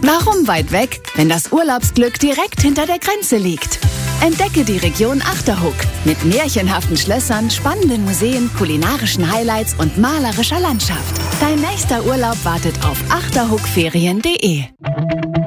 Warum weit weg, wenn das Urlaubsglück direkt hinter der Grenze liegt? Entdecke die Region Achterhoek mit märchenhaften Schlössern, spannenden Museen, kulinarischen Highlights und malerischer Landschaft. Dein nächster Urlaub wartet auf achterhoekferien.de.